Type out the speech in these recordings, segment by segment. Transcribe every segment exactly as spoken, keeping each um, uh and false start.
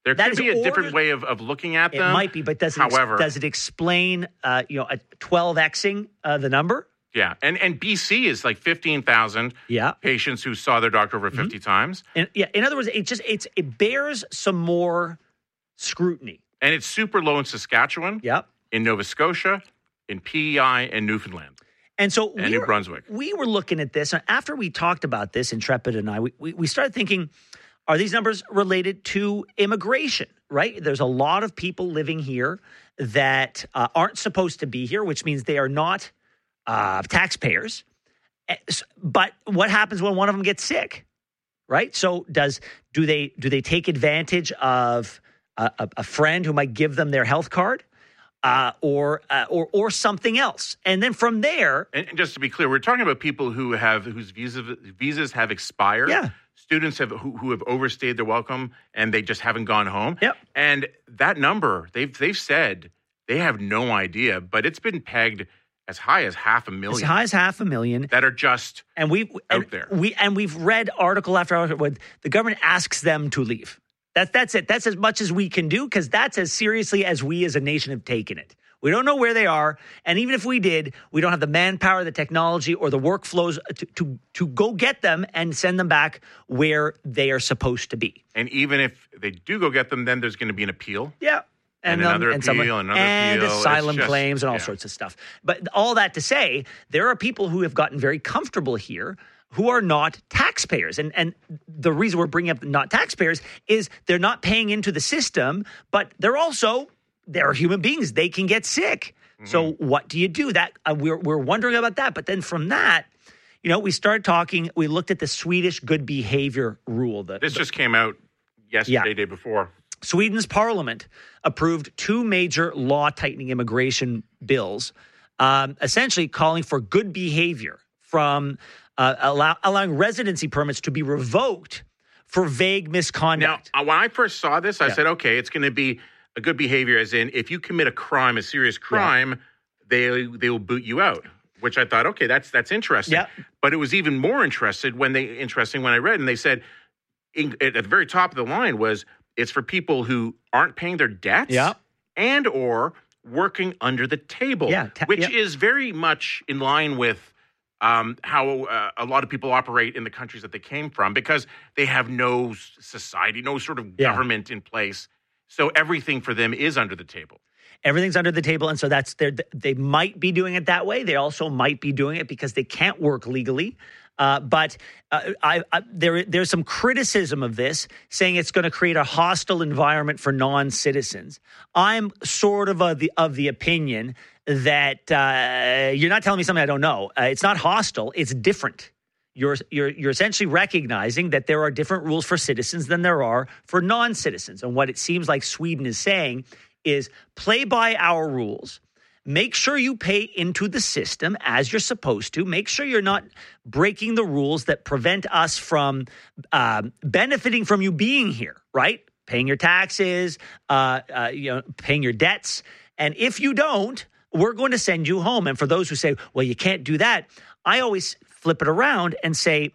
There that could be a order- different way of, of looking at It them. might be, but does it, However, ex- does it explain, uh, you know, a twelve Xing uh, the number? Yeah, and and B C is like fifteen thousand Yeah. patients who saw their doctor over fifty Mm-hmm. times. And yeah, in other words, it just it's it bears some more scrutiny. And it's super low in Saskatchewan, Yep. in Nova Scotia, in P E I, and Newfoundland. And so And we New were, Brunswick. we were looking at this, and after we talked about this, Intrepid and I, we, we, we started thinking, are these numbers related to immigration, right? There's a lot of people living here that uh, aren't supposed to be here, which means they are not uh, taxpayers. Eh, s- But what happens when one of them gets sick, right? So does do they do they take advantage of a, a, a friend who might give them their health card? Uh, or uh, or or something else, and then from there, And, and just to be clear, we're talking about people who have whose visa, visas have expired. Yeah. Students have who, who have overstayed their welcome and they just haven't gone home. Yep. And that number, they've they've said they have no idea, but it's been pegged as high as half a as million high as half a million, that are just and we and out there. we and we've read article after article when the government asks them to leave. That's that's it. That's as much as we can do because that's as seriously as we as a nation have taken it. We don't know where they are, and even if we did, we don't have the manpower, the technology, or the workflows to to, to go get them and send them back where they are supposed to be. And even if they do go get them, then there's going to be an appeal. Yeah. And um, another appeal, someone- another and appeal. It's asylum just- claims and all yeah. sorts of stuff. But all that to say, there are people who have gotten very comfortable here who are not taxpayers. And and the reason we're bringing up not taxpayers is they're not paying into the system, but they're also, they're human beings. They can get sick. Mm-hmm. So what do you do? That uh, we're we're wondering about that. But then from that, you know, we started talking, we looked at the Swedish good behavior rule. That This just came out yesterday, Yeah. day before. Sweden's parliament approved two major law tightening immigration bills, um, essentially calling for good behavior from uh, allow, allowing residency permits to be revoked for vague Now, misconduct. uh, when I first saw this, I Yeah. said, okay, it's going to be a good behavior, as in if you commit a crime, a serious crime, they they will boot you out. Which I thought, okay, that's that's interesting. Yeah. But it was even more interested when they interesting when I read, and they said in, at the very top of the line was it's for people who aren't paying their debts, Yeah. and or working under the table, Yeah, ta- which yeah. is very much in line with um, how uh, a lot of people operate in the countries that they came from, because they have no s- society, no sort of Yeah. government in place. So everything for them is under the table. Everything's under the table, and so that's they they might be doing it that way. They also might be doing it because they can't work legally. Uh, but uh, I, I, there, there's some criticism of this, saying it's going to create a hostile environment for non-citizens. I'm sort of of the of the opinion that uh, you're not telling me something I don't know. Uh, it's not hostile; it's different. You're, you're you're essentially recognizing that there are different rules for citizens than there are for non-citizens. And what it seems like Sweden is saying is play by our rules. Make sure you pay into the system as you're supposed to. Make sure you're not breaking the rules that prevent us from um, benefiting from you being here, right? Paying your taxes, uh, uh, you know, paying your debts. And if you don't, we're going to send you home. And for those who say, well, you can't do that, I always flip it around and say,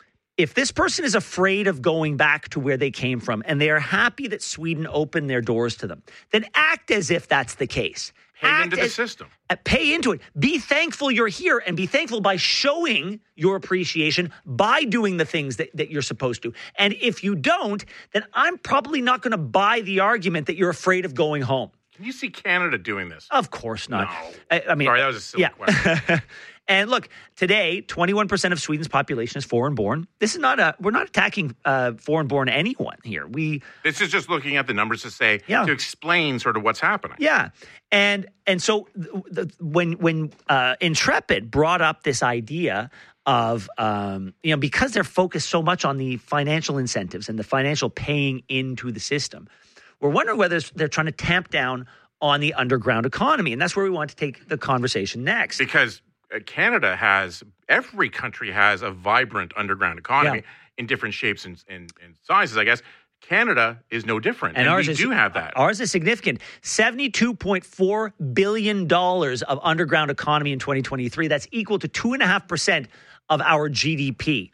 if this person is afraid of going back to where they came from and they are happy that Sweden opened their doors to them, then act as if that's the case. Pay Act into the as- system. uh, Pay into it. Be thankful you're here, and be thankful by showing your appreciation by doing the things that, that you're supposed to. And if you don't, then I'm probably not going to buy the argument that you're afraid of going home. Can you see Canada doing this? Of course not. No. I, I mean, Sorry, that was a silly yeah. question. And look, today, twenty-one percent of Sweden's population is foreign-born. This is not a, we're not attacking uh, foreign-born anyone here. We, This is just looking at the numbers to say, Yeah. to explain sort of what's happening. yeah. And and so the, the, when when uh, Intrepid brought up this idea of, um, you know, because they're focused so much on the financial incentives and the financial paying into the system, we're wondering whether they're trying to tamp down on the underground economy. And that's where we want to take the conversation next. Because uh, Canada has, every country has a vibrant underground economy Yeah. in different shapes and, and, and sizes, I guess. Canada is no different. And, ours we is, do have that. Ours is significant. seventy-two point four billion dollars of underground economy in twenty twenty-three. That's equal to two point five percent of our G D P.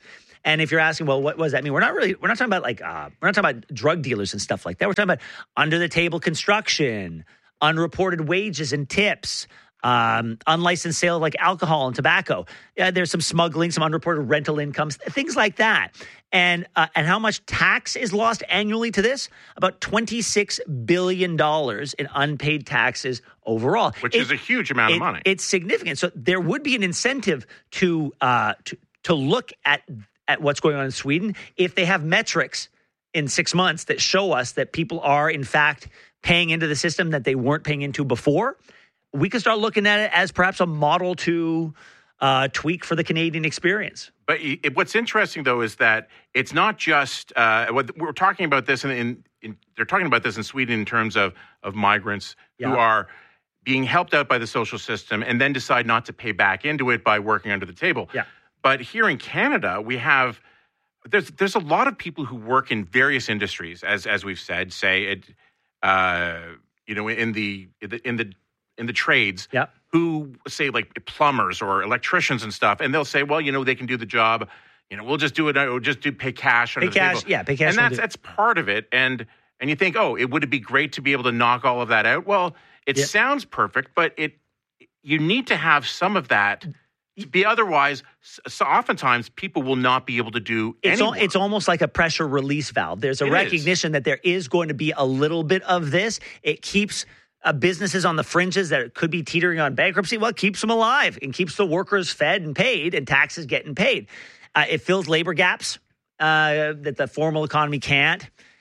And if you're asking, well, what, what does that mean? We're not really, we're not talking about like, uh, we're not talking about drug dealers and stuff like that. We're talking about under the table construction, unreported wages and tips, um, unlicensed sale of like alcohol and tobacco. Yeah, there's some smuggling, some unreported rental incomes, things like that. And uh, and how much tax is lost annually to this? About twenty-six billion dollars in unpaid taxes overall. Which it, is a huge amount it, of money. It's significant. So there would be an incentive to uh, to to look at at what's going on in Sweden if they have metrics in six months that show us that people are, in fact, paying into the system that they weren't paying into before. We could start looking at it as perhaps a model to uh, tweak for the Canadian experience. But it, what's interesting, though, is that it's not just uh, what we're talking about this in, in, in they're talking about this in Sweden in terms of of migrants yeah. who are being helped out by the social system and then decide not to pay back into it by working under the table. Yeah. But here in Canada, we have there's there's a lot of people who work in various industries, as as we've said, say it, uh, you know, in the in the in the, in the trades. Yeah. Who say like plumbers or electricians and stuff, and they'll say, well, you know, they can do the job. You know, we'll just do it. We'll just do pay cash under pay the cash, table. yeah, pay cash. And that's that's part of it. And and you think, oh, it would it be great to be able to knock all of that out? Well, it yeah. sounds perfect, but it you need to have some of that. To be otherwise, so oftentimes people will not be able to do it's, any al- it's almost like a pressure release valve. There's a it recognition is. that there is going to be a little bit of this. It keeps uh, businesses on the fringes that could be teetering on bankruptcy. Well, it keeps them alive and keeps the workers fed and paid and taxes getting paid. Uh, it fills labor gaps uh, that the formal economy can't.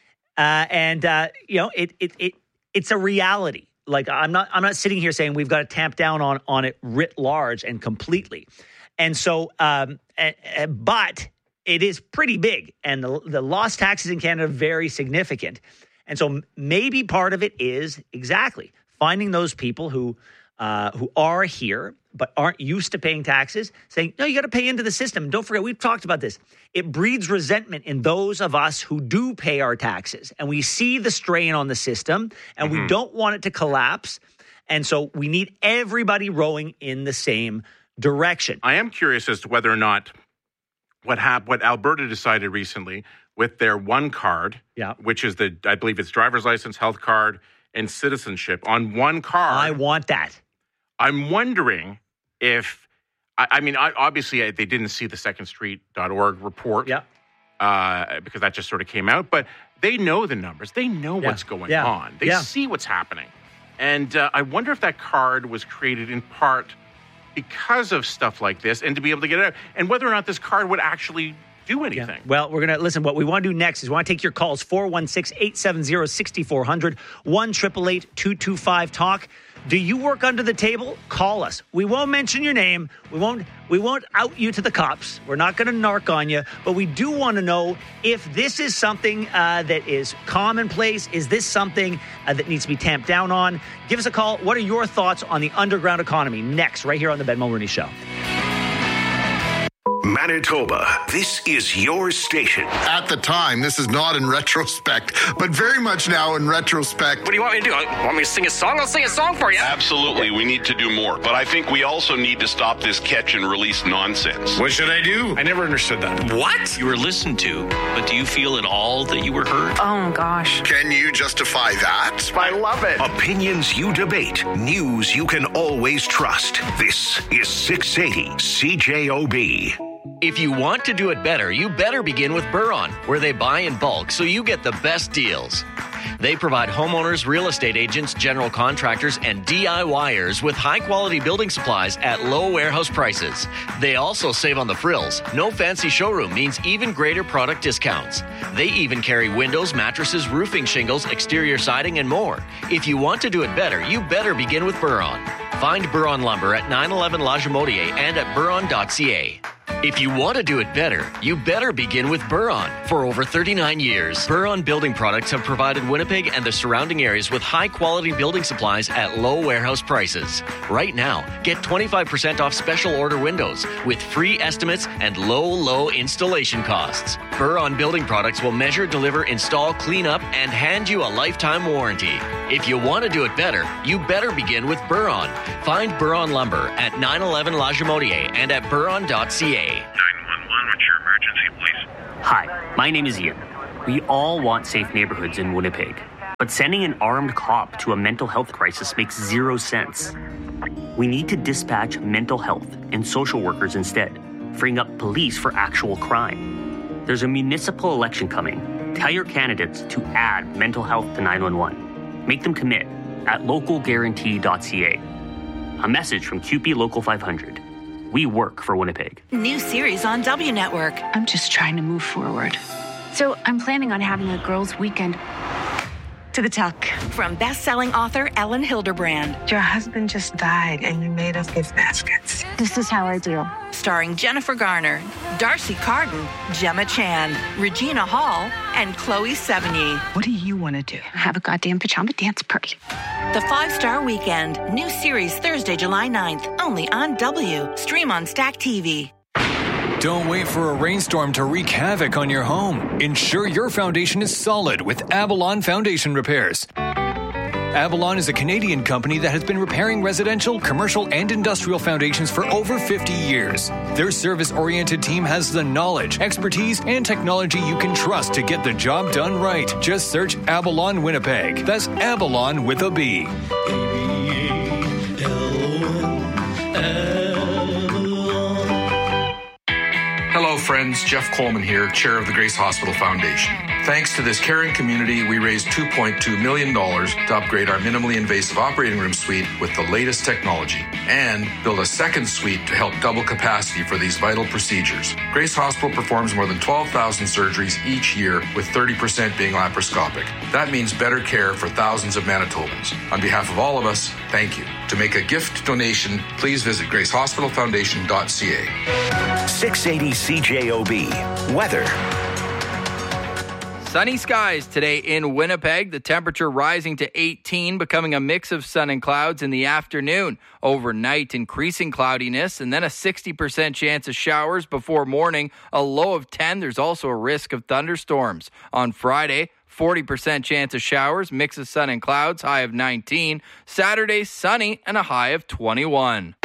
Uh, and, uh, you know, it, it it it's a reality. Like I'm not I'm not sitting here saying we've got to tamp down on on it writ large and completely. And so, um, uh, uh, but it is pretty big, and the the lost taxes in Canada are very significant. And so maybe part of it is exactly finding those people who uh, who are here but aren't used to paying taxes, saying, no, you got to pay into the system. Don't forget, we've talked about this. It breeds resentment in those of us who do pay our taxes. And we see the strain on the system, and mm-hmm. we don't want it to collapse. And so we need everybody rowing in the same direction. I am curious as to whether or not what hap- what Alberta decided recently with their one card, yeah. which is the, I believe it's driver's license, health card, and citizenship on one card. I want that. I'm wondering if, I, I mean, I, obviously they didn't see the second street dot org report yeah. uh, because that just sort of came out, but they know the numbers. They know yeah. what's going yeah. on. They yeah. see what's happening. And uh, I wonder if that card was created in part because of stuff like this and to be able to get it out, and whether or not this card would actually do anything. Yeah. Well, we're going to listen. What we want to do next is we want to take your calls. four one six, eight seven zero, six four zero zero, one eight eight eight, two two five, talk. Do you work under the table? Call us. We won't mention your name. We won't we won't out you to the cops. We're not going to narc on you. But we do want to know if this is something uh, that is commonplace. Is this something uh, that needs to be tamped down on? Give us a call. What are your thoughts on the underground economy? Next, right here on the Ben Mulroney Show. Manitoba, this is your station. At the time, this is not in retrospect, but very much now in retrospect. What do you want me to do? Want me to sing a song? I'll sing a song for you. Absolutely, we need to do more. But I think we also need to stop this catch and release nonsense. What should I do? I never understood that. What? You were listened to, but do you feel at all that you were heard? Oh, gosh. Can you justify that? I love it. Opinions you debate, news you can always trust. This is six eighty C J O B. If you want to do it better, you better begin with Buron, where they buy in bulk so you get the best deals. They provide homeowners, real estate agents, general contractors, and DIYers with high-quality building supplies at low warehouse prices. They also save on the frills. No fancy showroom means even greater product discounts. They even carry windows, mattresses, roofing shingles, exterior siding, and more. If you want to do it better, you better begin with Buron. Find Buron Lumber at nine eleven La Jamotier and at buron dot c a. If you want to do it better, you better begin with Buron. For over thirty-nine years, Buron Building Products have provided Winnipeg and the surrounding areas with high-quality building supplies at low warehouse prices. Right now, get twenty-five percent off special order windows with free estimates and low, low installation costs. Buron Building Products will measure, deliver, install, clean up, and hand you a lifetime warranty. If you want to do it better, you better begin with Buron. Find Buron Lumber at nine eleven La Jamotier and at buron dot c a. nine one one, what's your emergency, please? Hi, my name is Ian. We all want safe neighborhoods in Winnipeg, but sending an armed cop to a mental health crisis makes zero sense. We need to dispatch mental health and social workers instead, freeing up police for actual crime. There's a municipal election coming. Tell your candidates to add mental health to nine one one. Make them commit at local guarantee dot c a. A message from C U P E Local five hundred. We work for Winnipeg. New series on W Network. I'm just trying to move forward. So I'm planning on having a girls' weekend. To the tuck. From best-selling author Ellen Hilderbrand. Your husband just died and you made us gift baskets. This is how I do. Starring Jennifer Garner, Darcy Carden, Gemma Chan, Regina Hall, and Chloe Sevigny. What do you want to do? Have a goddamn pajama dance party. The Five-Star Weekend. New series Thursday, July ninth. Only on W. Stream on Stack T V. Don't wait for a rainstorm to wreak havoc on your home. Ensure your foundation is solid with Avalon Foundation Repairs. Avalon is a Canadian company that has been repairing residential, commercial, and industrial foundations for over fifty years. Their service-oriented team has the knowledge, expertise, and technology you can trust to get the job done right. Just search Avalon Winnipeg. That's Avalon with a B. Hello, friends. Jeff Coleman here, chair of the Grace Hospital Foundation. Thanks to this caring community, we raised two point two million dollars to upgrade our minimally invasive operating room suite with the latest technology and build a second suite to help double capacity for these vital procedures. Grace Hospital performs more than twelve thousand surgeries each year, with thirty percent being laparoscopic. That means better care for thousands of Manitobans. On behalf of all of us, thank you. To make a gift donation, please visit grace hospital foundation dot c a. six eighty C J O B. Weather. Sunny skies today in Winnipeg. The temperature rising to eighteen, becoming a mix of sun and clouds in the afternoon. Overnight, increasing cloudiness, and then a sixty percent chance of showers before morning. A low of ten. There's also a risk of thunderstorms. On Friday, forty percent chance of showers, mix of sun and clouds, high of nineteen. Saturday, sunny and a high of twenty-one.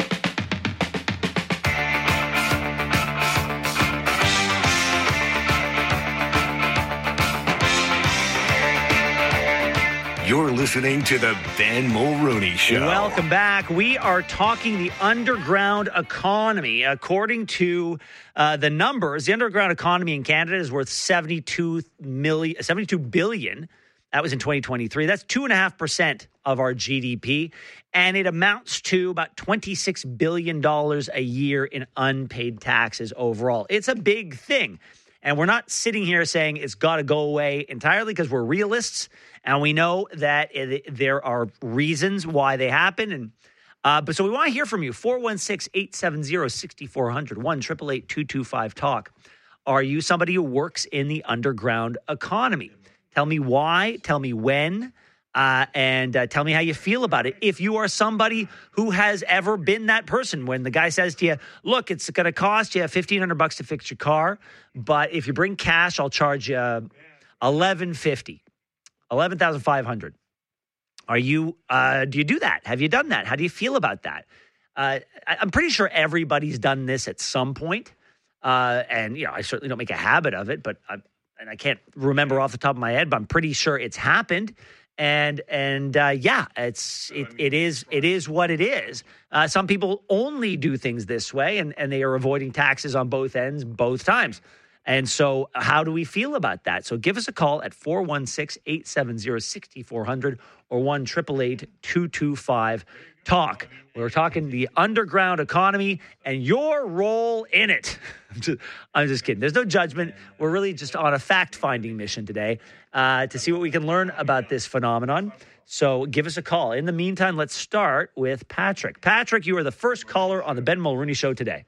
You're listening to the Ben Mulrooney Show. Welcome back. We are talking the underground economy. According to uh, the numbers, the underground economy in Canada is worth seventy-two million, seventy-two billion. That was in twenty twenty-three. That's two and a half percent of our G D P, and it amounts to about twenty-six billion dollars a year in unpaid taxes overall. It's a big thing, and we're not sitting here saying it's got to go away entirely, because we're realists. And we know that it, there are reasons why they happen. And uh, but so we want to hear from you. four one six, eight seven zero, six four zero zero. one eight eight eight, two two five, talk. Are you somebody who works in the underground economy? Tell me why. Tell me when. Uh, and uh, tell me how you feel about it. If you are somebody who has ever been that person, when the guy says to you, look, it's going to cost you fifteen hundred bucks to fix your car, but if you bring cash, I'll charge you eleven fifty. eleven thousand five hundred. Are you, uh, do you do that? Have you done that? How do you feel about that? Uh, I, I'm pretty sure everybody's done this at some point. Uh, and, you know, I certainly don't make a habit of it, but I, and I can't remember off the top of my head, but I'm pretty sure it's happened. And, and, uh, yeah, it's, it, it is, it is what it is. Uh, some people only do things this way, and, and they are avoiding taxes on both ends, both times. And so how do we feel about that? So give us a call at four one six, eight seven zero, six four zero zero or one eight eight eight, two two five, talk. We're talking the underground economy and your role in it. I'm just, I'm just kidding. There's no judgment. We're really just on a fact-finding mission today uh, to see what we can learn about this phenomenon. So give us a call. In the meantime, let's start with Patrick. Patrick, you are the first caller on the Ben Mulrooney Show today.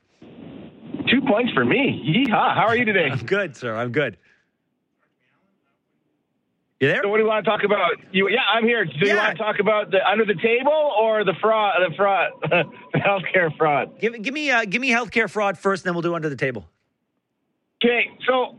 Two points for me. Yeehaw. How are you today? I'm good, sir. I'm good. You there? So what do you want to talk about? You, yeah, I'm here. Do yeah. you want to talk about the under the table or the fraud, the fraud, the healthcare fraud? Give, give me, uh, give me healthcare fraud first, and then we'll do under the table. Okay, so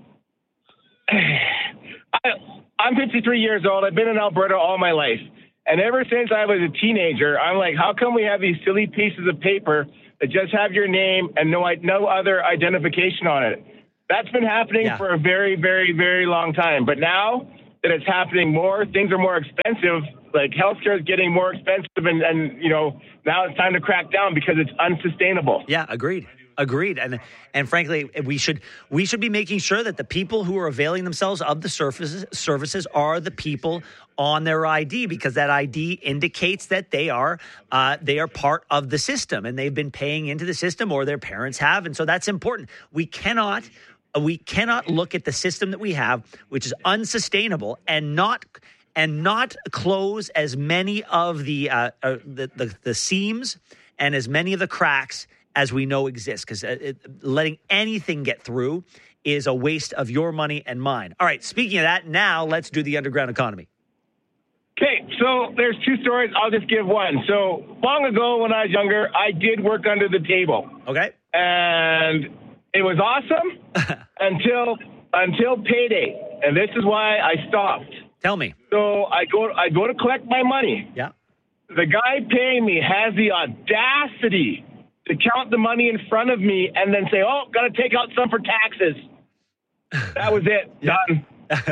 I, I'm fifty-three years old. I've been in Alberta all my life, and ever since I was a teenager, I'm like, how come we have these silly pieces of paper that just have your name and no no other identification on it? That's been happening Yeah. for a very, very, very long time. But now that it's happening more, things are more expensive. Like healthcare is getting more expensive, and, and you know now it's time to crack down because it's unsustainable. Yeah, agreed. Agreed. And and frankly, we should we should be making sure that the people who are availing themselves of the services services are the people on their I D, because that I D indicates that they are uh, they are part of the system and they've been paying into the system, or their parents have, and so that's important. We cannot we cannot look at the system that we have, which is unsustainable, and not and not close as many of the uh, uh, the, the the seams and as many of the cracks as we know exist, because letting anything get through is a waste of your money and mine. All right, speaking of that, now let's do the underground economy. Okay, so there's two stories. I'll just give one. So long ago when I was younger, I did work under the table. Okay. And it was awesome until until payday. And this is why I stopped. Tell me. So I go I go to collect my money. Yeah. The guy paying me has the audacity to count the money in front of me and then say, oh, got to take out some for taxes. That was it. Done.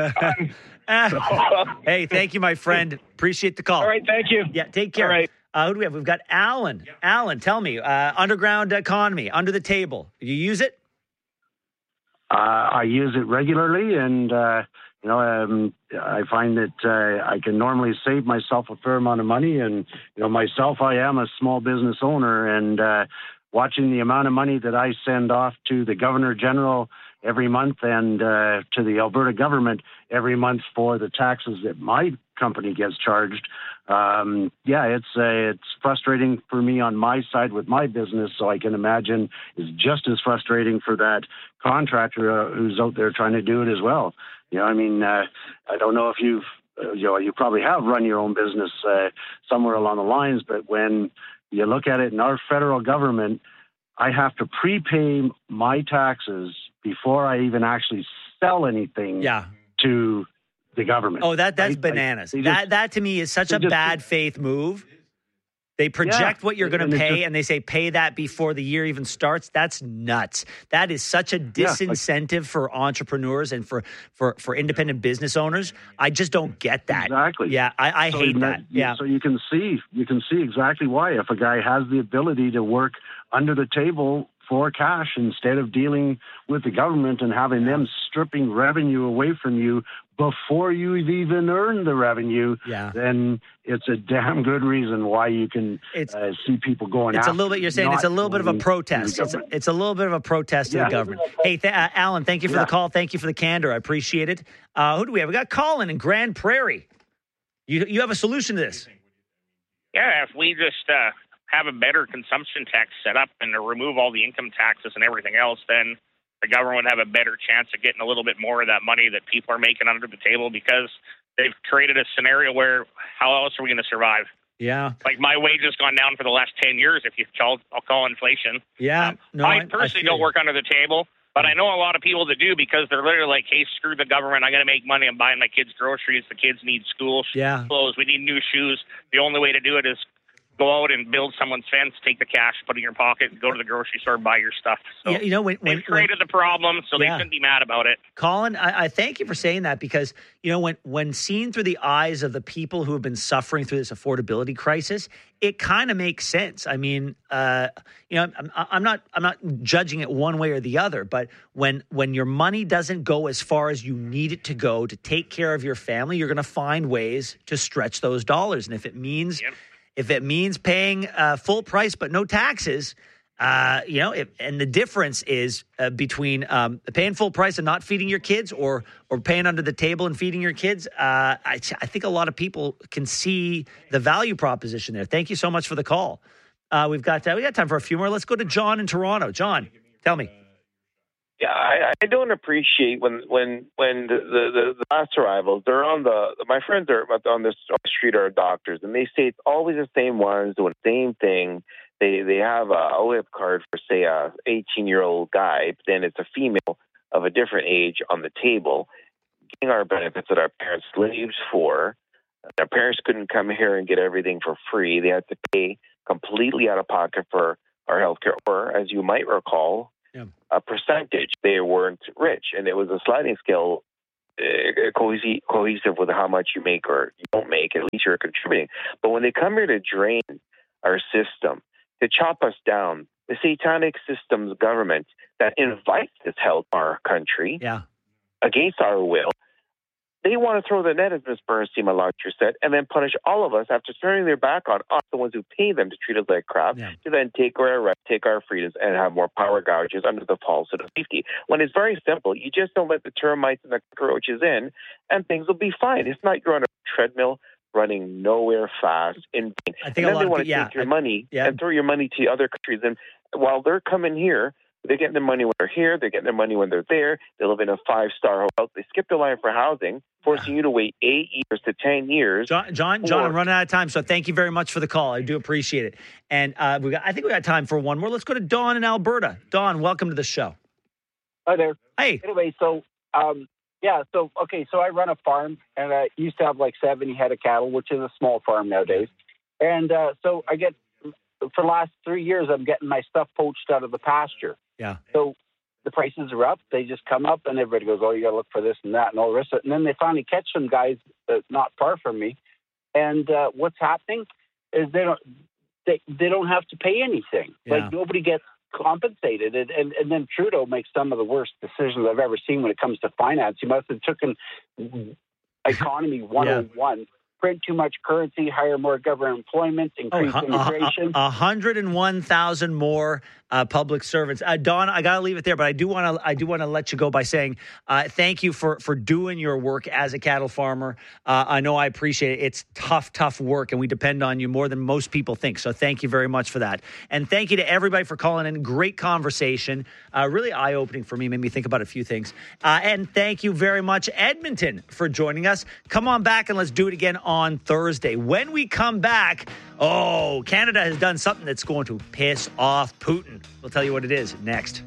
Done. Hey, thank you, my friend. Appreciate the call. All right, thank you. Yeah, take care. All right. Uh, who do we have? We've got Alan. Alan, tell me, uh, underground economy, under the table. Do you use it? Uh, I use it regularly, and uh, you know, um, I find that uh, I can normally save myself a fair amount of money. And you know, myself, I am a small business owner, and uh, watching the amount of money that I send off to the Governor General every month and uh, to the Alberta government every month for the taxes that my company gets charged. Um, yeah, it's uh, it's frustrating for me on my side with my business, so I can imagine it's just as frustrating for that contractor uh, who's out there trying to do it as well. You know, I mean, uh, I don't know if you've, uh, you know, you probably have run your own business uh, somewhere along the lines, but when you look at it in our federal government, I have to prepay my taxes before I even actually sell anything yeah. to the government. Oh, that that's I, bananas. I, just, that that to me is such a just, bad faith move. They project yeah, what you're going and to pay, just, and they say pay that before the year even starts. That's nuts. That is such a disincentive yeah, like, for entrepreneurs and for, for, for independent business owners. I just don't get that. Exactly. Yeah, I, I so hate that. that. Yeah. So you can see you can see exactly why, if a guy has the ability to work under the table for cash instead of dealing with the government and having them stripping revenue away from you before you've even earned the revenue, yeah. then it's a damn good reason why you can uh, see people going It's after a little bit, you're saying it's a little bit of a protest. It's a, it's a little bit of a protest to yeah. the government. Hey, th- uh, Alan, thank you for yeah. the call. Thank you for the candor. I appreciate it. Uh, who do we have? We got Colin in Grand Prairie. You, you have a solution to this. Yeah, if we just uh, have a better consumption tax set up and to remove all the income taxes and everything else, then the government would have a better chance of getting a little bit more of that money that people are making under the table, because they've created a scenario where how else are we going to survive? Yeah. Like my wage has gone down for the last ten years if you call, I'll call inflation. Yeah. Um, no, I I personally I don't work under the table, but I know a lot of people that do, because they're literally like, hey, screw the government. I'm going to make money. I'm buying my kids groceries. The kids need school yeah. clothes. We need new shoes. The only way to do it is go out and build someone's fence, take the cash, put it in your pocket, and go to the grocery store and buy your stuff. So yeah, you know, when, when they've created when, the problem, so yeah. they shouldn't be mad about it. Colin, I, I thank you for saying that, because, you know, when, when seen through the eyes of the people who have been suffering through this affordability crisis, it kind of makes sense. I mean, uh, you know, I'm, I'm not I'm not judging it one way or the other, but when when your money doesn't go as far as you need it to go to take care of your family, you're going to find ways to stretch those dollars. And if it means yep. If it means paying uh, full price but no taxes, uh, you know, if, and the difference is uh, between um, paying full price and not feeding your kids, or or paying under the table and feeding your kids, uh, I, I think a lot of people can see the value proposition there. Thank you so much for the call. Uh, we've got uh, we got time for a few more. Let's go to John in Toronto. John, tell me. Yeah, I, I don't appreciate when when when the, the, the last arrivals, they're on the, my friends are on this street are doctors, and they say it's always the same ones doing the same thing. They they have a O H I P card for, say, a eighteen-year-old guy, but then it's a female of a different age on the table, getting our benefits that our parents slaved for. Our parents couldn't come here and get everything for free. They had to pay completely out of pocket for our health care. Or, as you might recall, yeah. a percentage, they weren't rich. And it was a sliding scale uh, cohesive, cohesive with how much you make or you don't make. At least you're contributing. But when they come here to drain our system, to chop us down, the satanic systems government that invites this help our country yeah. against our will, they want to throw the net, as Miz Bernstein Malarcher said, and then punish all of us after turning their back on us, the ones who pay them to treat us like crap, yeah. to then take our rights, take our freedoms, and have more power gouges under the falsehood of safety. When it's very simple, you just don't let the termites and the cockroaches in, and things will be fine. It's not you're on a treadmill running nowhere fast in vain. I think and a then lot they of want pe- to yeah, take your I- money yeah. and throw your money to other countries. And while they're coming here, they're getting their money when they're here. They're getting their money when they're there. They live in a five-star hotel. They skip the line for housing, forcing you to wait eight years to ten years. John, John, John, I'm running out of time, so thank you very much for the call. I do appreciate it. And uh, we got, I think we got time for one more. Let's go to Dawn in Alberta. Dawn, welcome to the show. Hi there. Hey. Anyway, so, um, yeah, so, okay, so I run a farm, and I used to have like seventy head of cattle, which is a small farm nowadays. And uh, so I get, for the last three years, I'm getting my stuff poached out of the pasture. Yeah. So the prices are up. They just come up, and everybody goes, oh, you got to look for this and that and all the rest of it. And then they finally catch some guys uh, not far from me. And uh, what's happening is they don't they, they don't have to pay anything. Yeah. Like, nobody gets compensated. And, and, and then Trudeau makes some of the worst decisions I've ever seen when it comes to finance. He must have taken economy one oh one. Yeah. Print too much currency, hire more government employment, increase oh, immigration. one hundred one thousand more uh, public servants. Uh, Don, I got to leave it there, but I do want to I do want to let you go by saying uh, thank you for for doing your work as a cattle farmer. Uh, I know I appreciate it. It's tough, tough work, and we depend on you more than most people think. So thank you very much for that. And thank you to everybody for calling in. Great conversation. Uh, really eye-opening for me. Made me think about a few things. Uh, and thank you very much, Edmonton, for joining us. Come on back and let's do it again on Thursday. When we come back, oh, Canada has done something that's going to piss off Putin. We'll tell you what it is next.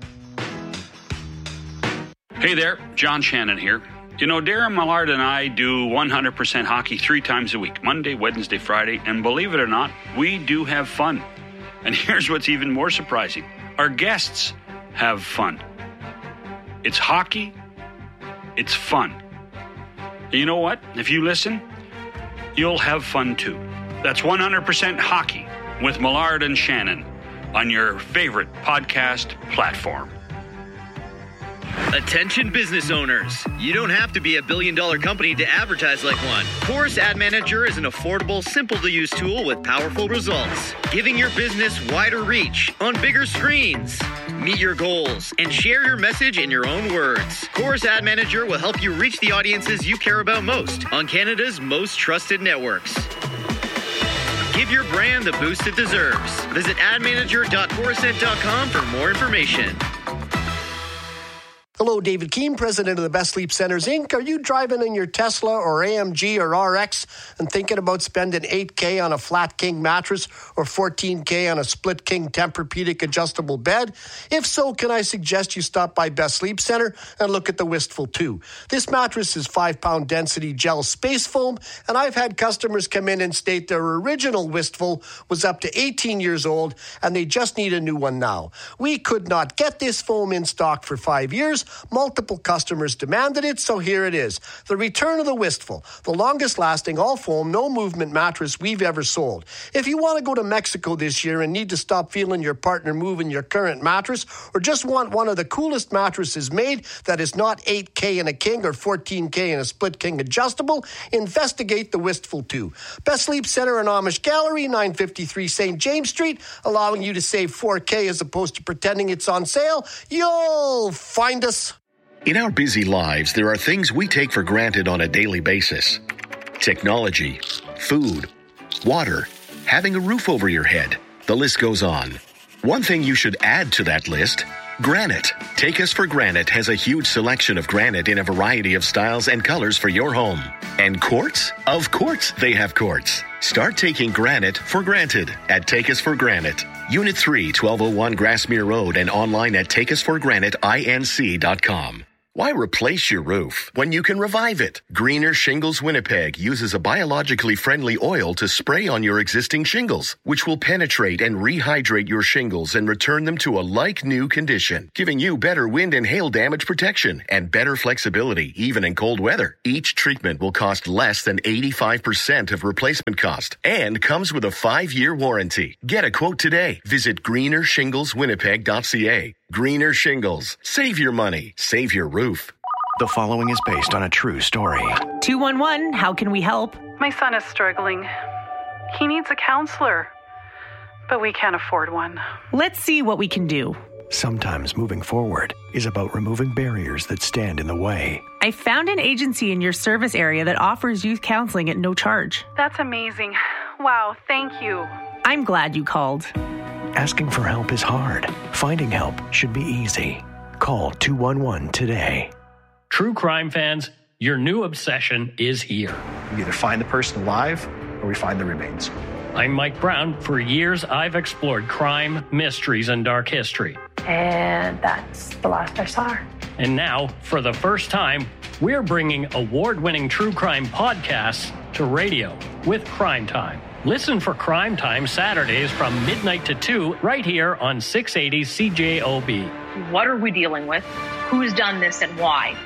Hey there, John Shannon here. You know, Darren Millard and I do one hundred percent hockey three times a week, Monday, Wednesday, Friday, and believe it or not, we do have fun. And here's what's even more surprising. Our guests have fun. It's hockey. It's fun. And you know what? If you listen, you'll have fun too. That's one hundred percent hockey with Millard and Shannon on your favorite podcast platform. Attention business owners. You don't have to be a billion dollar company to advertise like one. Chorus Ad Manager is an affordable, simple to use tool with powerful results, giving your business wider reach on bigger screens. Meet your goals and share your message in your own words. Chorus Ad Manager will help you reach the audiences you care about most on Canada's most trusted networks. Give your brand the boost it deserves. Visit ad manager dot corusent dot com for more information. Hello, David Keene, president of the Best Sleep Centers, Incorporated. Are you driving in your Tesla or A M G or R X and thinking about spending eight K on a flat king mattress or fourteen K on a split king Tempur-Pedic adjustable bed? If so, can I suggest you stop by Best Sleep Center and look at the Wistful two? This mattress is five-pound density gel space foam, and I've had customers come in and state their original Wistful was up to eighteen years old and they just need a new one now. We could not get this foam in stock for five years. Multiple customers demanded it, so here it is. The return of the Wistful, the longest lasting all foam, no movement mattress we've ever sold. If you want to go to Mexico this year and need to stop feeling your partner moving your current mattress, or just want one of the coolest mattresses made that is not eight K in a king or fourteen K in a split king adjustable, investigate the Wistful two. Best Sleep Center and Amish Gallery, nine fifty-three Saint James Street, allowing you to save four K as opposed to pretending it's on sale. You'll find us. In our busy lives, there are things we take for granted on a daily basis. Technology, food, water, having a roof over your head. The list goes on. One thing you should add to that list, granite. Take Us for Granite has a huge selection of granite in a variety of styles and colors for your home. And quartz? Of course they have quartz. Start taking granite for granted at Take Us for Granite. Unit three, twelve oh one Grassmere Road, and online at take us for granite inc dot com. Why replace your roof when you can revive it? Greener Shingles Winnipeg uses a biologically friendly oil to spray on your existing shingles, which will penetrate and rehydrate your shingles and return them to a like-new condition, giving you better wind and hail damage protection and better flexibility, even in cold weather. Each treatment will cost less than eighty-five percent of replacement cost and comes with a five-year warranty. Get a quote today. Visit greener shingles winnipeg dot c a. Greener Shingles. Save your money. Save your roof. The following is based on a true story. two one one, how can we help? My son is struggling. He needs a counselor, but we can't afford one. Let's see what we can do. Sometimes moving forward is about removing barriers that stand in the way. I found an agency in your service area that offers youth counseling at no charge. That's amazing. Wow, thank you. I'm glad you called. Asking for help is hard. Finding help should be easy. Call two one one today. True crime fans, your new obsession is here. We either find the person alive or we find the remains. I'm Mike Brown. For years, I've explored crime, mysteries, and dark history. And that's the last I saw her. And now, for the first time, we're bringing award-winning true crime podcasts to radio with Crime Time. Listen for Crime Time Saturdays from midnight to two right here on six eighty C J O B. What are we dealing with? Who's done this and why?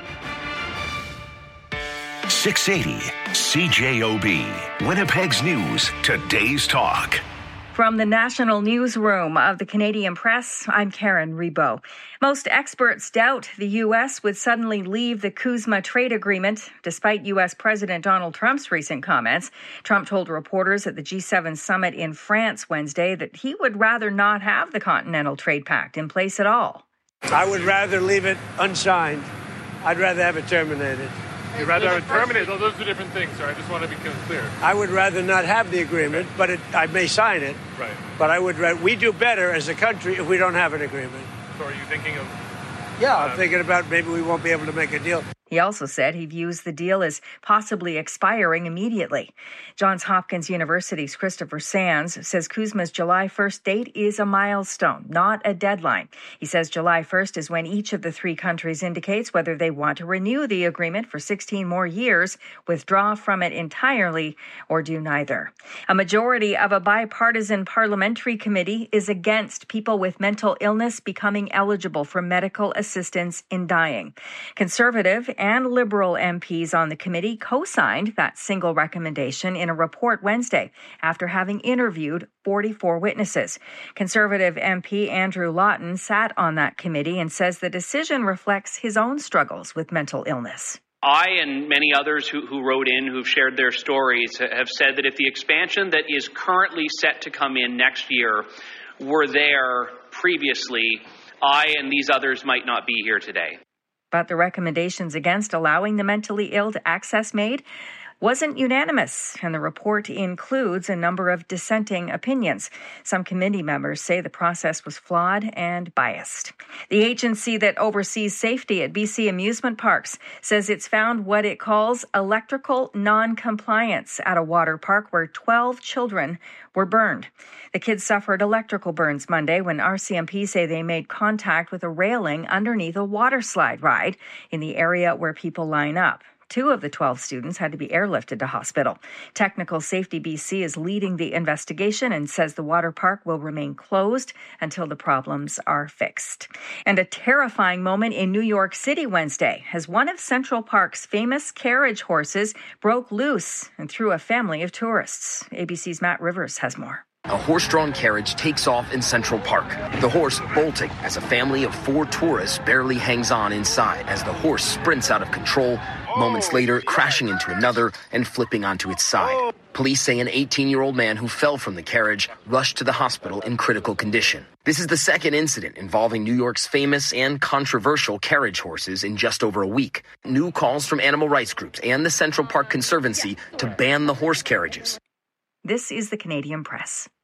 six eighty C J O B. Winnipeg's News, today's talk. From the National Newsroom of the Canadian Press, I'm Karen Rebo. Most experts doubt the U S would suddenly leave the CUSMA trade agreement, despite U S President Donald Trump's recent comments. Trump told reporters at the G seven summit in France Wednesday that he would rather not have the Continental Trade Pact in place at all. I would rather leave it unsigned. I'd rather have it terminated. You'd rather have it terminated? Those are two different things, sir. I just want to be clear. I would rather not have the agreement, okay. but it, I may sign it. Right. But I would. We do better as a country if we don't have an agreement. So are you thinking of... Yeah, I'm thinking about maybe we won't be able to make a deal. He also said he views the deal as possibly expiring immediately. Johns Hopkins University's Christopher Sands says CUSMA's July first date is a milestone, not a deadline. He says July first is when each of the three countries indicates whether they want to renew the agreement for sixteen more years, withdraw from it entirely, or do neither. A majority of a bipartisan parliamentary committee is against people with mental illness becoming eligible for medical assistance in dying. Conservative and Liberal M Ps on the committee co-signed that single recommendation in a report Wednesday after having interviewed forty-four witnesses. Conservative M P Andrew Lawton sat on that committee and says the decision reflects his own struggles with mental illness. I and many others who, who wrote in, who've shared their stories, have said that if the expansion that is currently set to come in next year were there previously, I and these others might not be here today. But the recommendations against allowing the mentally ill to access MAID wasn't unanimous, and the report includes a number of dissenting opinions. Some committee members say the process was flawed and biased. The agency that oversees safety at B C amusement parks says it's found what it calls electrical non-compliance at a water park where twelve children were burned. The kids suffered electrical burns Monday when R C M P say they made contact with a railing underneath a water slide ride in the area where people line up. Two of the twelve students had to be airlifted to hospital. Technical Safety B C is leading the investigation and says the water park will remain closed until the problems are fixed. And a terrifying moment in New York City Wednesday as one of Central Park's famous carriage horses broke loose and threw a family of tourists. A B C's Matt Rivers has more. A horse-drawn carriage takes off in Central Park, the horse bolting as a family of four tourists barely hangs on inside as the horse sprints out of control, moments later crashing into another and flipping onto its side. Police say an eighteen-year-old man who fell from the carriage rushed to the hospital in critical condition. This is the second incident involving New York's famous and controversial carriage horses in just over a week. New calls from animal rights groups and the Central Park Conservancy to ban the horse carriages. This is the Canadian Press.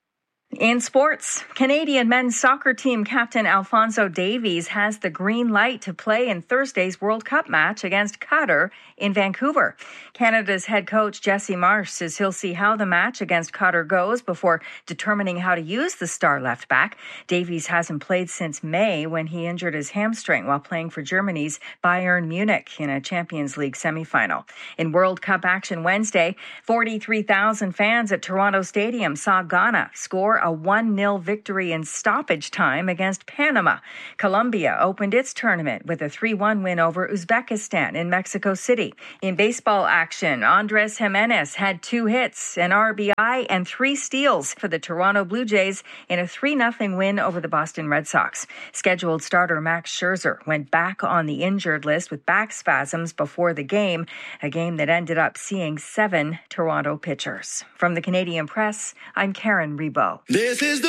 In sports, Canadian men's soccer team captain Alphonso Davies has the green light to play in Thursday's World Cup match against Qatar in Vancouver. Canada's head coach Jesse Marsh says he'll see how the match against Qatar goes before determining how to use the star left back. Davies hasn't played since May when he injured his hamstring while playing for Germany's Bayern Munich in a Champions League semifinal. In World Cup action Wednesday, forty-three thousand fans at Toronto Stadium saw Ghana score a one nil victory in stoppage time against Panama. Colombia opened its tournament with a three one win over Uzbekistan in Mexico City. In baseball action, Andres Jimenez had two hits, an R B I, and three steals for the Toronto Blue Jays in a three nothing win over the Boston Red Sox. Scheduled starter Max Scherzer went back on the injured list with back spasms before the game, a game that ended up seeing seven Toronto pitchers. From the Canadian Press, I'm Karen Rebo. This is the